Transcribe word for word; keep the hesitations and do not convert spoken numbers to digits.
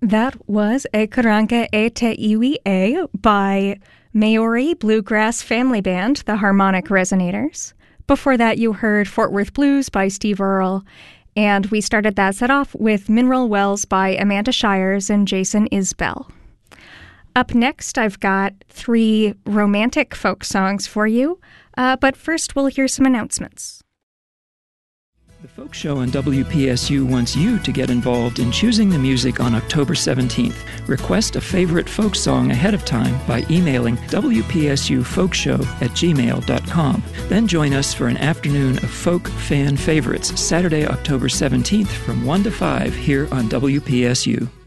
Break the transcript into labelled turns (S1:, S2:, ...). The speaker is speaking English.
S1: That was E Karanga E Te Iwi E by Maori Bluegrass Family Band, the Harmonic Resonators. Before that, you heard Fort Worth Blues by Steve Earle, and we started that set off with Mineral Wells by Amanda Shires and Jason Isbell. Up next, I've got three romantic folk songs for you, uh, but first we'll hear some announcements.
S2: The Folk Show on W P S U wants you to get involved in choosing the music on October seventeenth. Request a favorite folk song ahead of time by emailing W P S U folkshow at gmail dot com. Then join us for an afternoon of folk fan favorites, Saturday, October seventeenth from one to five here on W P S U.